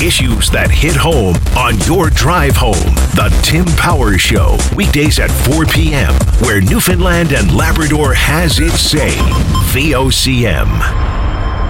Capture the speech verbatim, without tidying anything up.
Issues that hit home on your drive home. The Tim Power Show. Weekdays at four p.m. where Newfoundland and Labrador has its say. V O C M.